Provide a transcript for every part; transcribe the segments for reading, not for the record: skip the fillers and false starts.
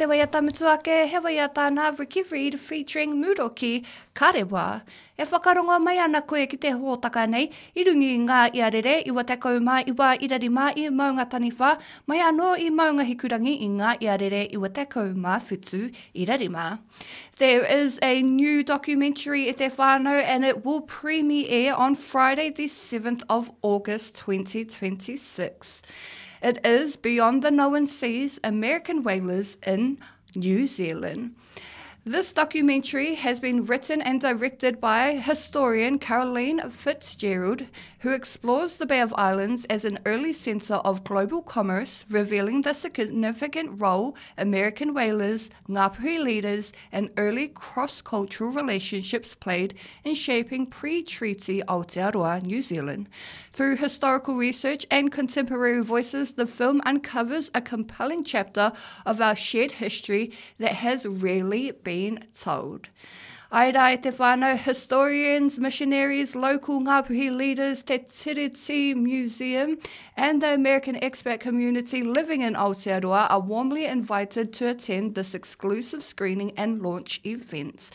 te waiata mutuake, he waiata nā Ricky Reed featuring Muroki Karewa. E whakarongo mai ana koe ki te hōtaka nei, I rungi ngā iarere, iwa tekau mā, iwa irari mā, I maunga taniwha, mai anō I maunga hikurangi I ngā iarere, iwa tekau mā whitu irari mā. There is a new documentary e te whānau and it will premiere on Friday the 7th of August 2026. It is Beyond the Known Seas, American Whalers in New Zealand. This documentary has been written and directed by historian Caroline Fitzgerald, who explores the Bay of Islands as an early centre of global commerce, revealing the significant role American whalers, Ngāpuhi leaders, and early cross-cultural relationships played in shaping pre-treaty Aotearoa, New Zealand. Through historical research and contemporary voices, the film uncovers a compelling chapter of our shared history that has rarely been told. Aira e te whānau, historians, missionaries, local Ngāpuhi leaders, Te Tiriti Museum, and the American expat community living in Aotearoa are warmly invited to attend this exclusive screening and launch event.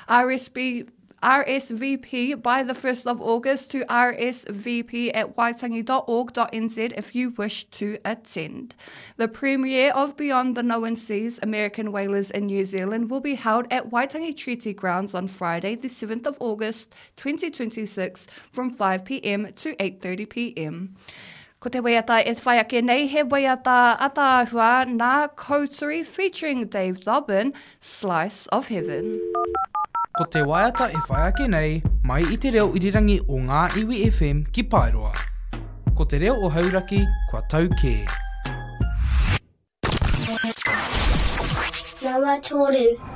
RSVP by the 1st of August to RSVP at waitangi.org.nz if you wish to attend. The premiere of Beyond the Known Seas, American Whalers in New Zealand will be held at Waitangi Treaty Grounds on Friday, the 7th of August 2026 from 5 p.m. to 8:30 p.m. Ko te waiata e whai ake nei, he waiata ataahua nā Koutori featuring Dave Dobbin, Slice of Heaven. Ko te waiata e whai ake nei, mai I te reo irirangi o ngā iwi FM ki Paeroa. Ko te reo o hauraki, kua tau kē. Ngā wā tōru.